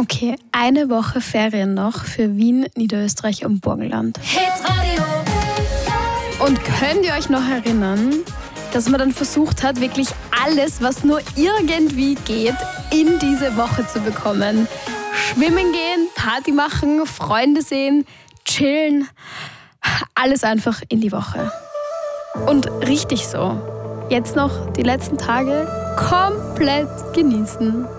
Okay, eine Woche Ferien noch für Wien, Niederösterreich und Burgenland. Und könnt ihr euch noch erinnern, dass man dann versucht hat, wirklich alles, was nur irgendwie geht, in diese Woche zu bekommen? Schwimmen gehen, Party machen, Freunde sehen, chillen, alles einfach in die Woche. Und richtig so. Jetzt noch die letzten Tage komplett genießen.